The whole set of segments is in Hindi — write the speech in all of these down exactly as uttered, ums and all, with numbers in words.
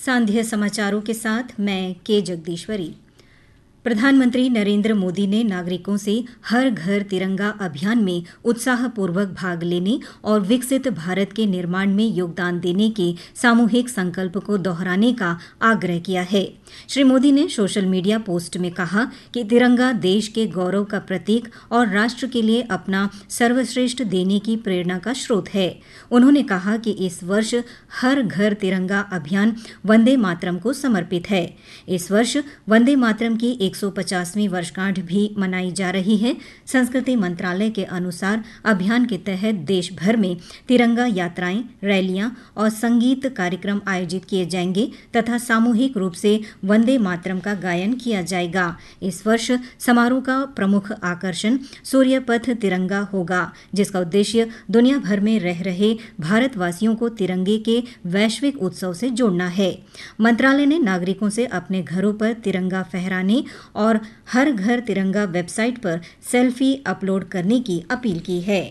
सांध्य समाचारों के साथ मैं के जगदीश्वरी। प्रधानमंत्री नरेंद्र मोदी ने नागरिकों से हर घर तिरंगा अभियान में उत्साहपूर्वक भाग लेने और विकसित भारत के निर्माण में योगदान देने के सामूहिक संकल्प को दोहराने का आग्रह किया है। श्री मोदी ने सोशल मीडिया पोस्ट में कहा कि तिरंगा देश के गौरव का प्रतीक और राष्ट्र के लिए अपना सर्वश्रेष्ठ देने की प्रेरणा का स्रोत है। उन्होंने कहा कि इस वर्ष हर घर तिरंगा अभियान वंदे मातरम को समर्पित है। इस वर्ष वंदे मातरम की एक सौ पचासवीं वर्षगांठ भी मनाई जा रही है। संस्कृति मंत्रालय के अनुसार अभियान के तहत देश भर में तिरंगा यात्राएं, रैलियां और संगीत कार्यक्रम आयोजित किए जाएंगे तथा सामूहिक रूप से वंदे मातरम का गायन किया जाएगा। इस वर्ष समारोह का प्रमुख आकर्षण सूर्यपथ तिरंगा होगा, जिसका उद्देश्य दुनिया भर में रह रहे भारतवासियों को तिरंगे के वैश्विक उत्सव से जोड़ना है। मंत्रालय ने नागरिकों से अपने घरों पर तिरंगा फहराने और हर घर तिरंगा वेबसाइट पर सेल्फी अपलोड करने की अपील की है।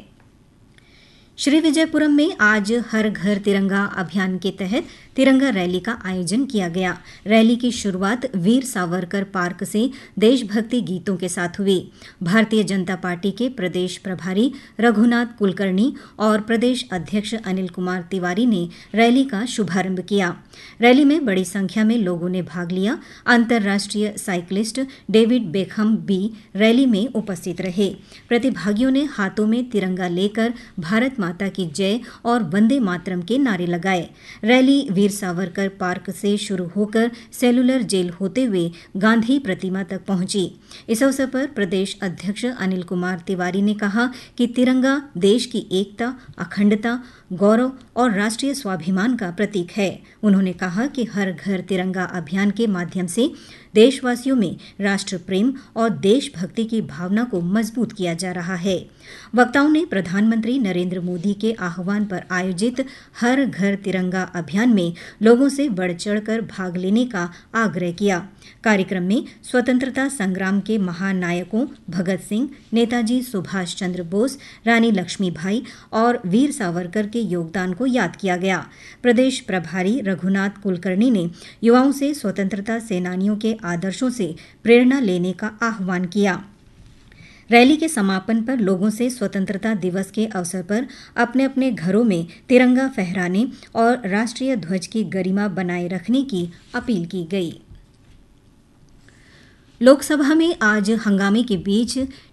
श्री विजयपुरम में आज हर घर तिरंगा अभियान के तहत तिरंगा रैली का आयोजन किया गया। रैली की शुरुआत वीर सावरकर पार्क से देशभक्ति गीतों के साथ हुई। भारतीय जनता पार्टी के प्रदेश प्रभारी रघुनाथ कुलकर्णी और प्रदेश अध्यक्ष अनिल कुमार तिवारी ने रैली का शुभारंभ किया। रैली में बड़ी संख्या में लोगों ने भाग लिया। अंतर्राष्ट्रीय साइकिलिस्ट डेविड बेखम भी रैली में उपस्थित रहे। प्रतिभागियों ने हाथों में तिरंगा लेकर भारत माता की जय और वंदे मातरम के नारे लगाए। रैली वीर सावरकर पार्क से शुरू होकर सेलुलर जेल होते हुए गांधी प्रतिमा तक पहुंची। इस अवसर पर प्रदेश अध्यक्ष अनिल कुमार तिवारी ने कहा कि तिरंगा देश की एकता, अखंडता, गौरव और राष्ट्रीय स्वाभिमान का प्रतीक है। उन्होंने कहा कि हर घर तिरंगा अभियान के माध्यम से देशवासियों में राष्ट्र प्रेम और देशभक्ति की भावना को मजबूत किया जा रहा है। वक्ताओं ने प्रधानमंत्री नरेंद्र मोदी के आह्वान पर आयोजित हर घर तिरंगा अभियान में लोगों से बढ़ चढ़कर भाग लेने का आग्रह किया। कार्यक्रम में स्वतंत्रता संग्राम के महानायकों भगत सिंह, नेताजी सुभाष चंद्र बोस, रानी लक्ष्मीबाई और वीर सावरकर के योगदान को याद किया गया। प्रदेश प्रभारी रघुनाथ कुलकर्णी ने युवाओं से स्वतंत्रता सेनानियों के आदर्शों से प्रेरणा लेने का आह्वान किया। रैली के समापन पर लोगों से स्वतंत्रता दिवस के अवसर पर अपने अपने घरों में तिरंगा फहराने और राष्ट्रीय ध्वज की गरिमा बनाए रखने की अपील की गई। लोकसभा में आज हंगामे के बीच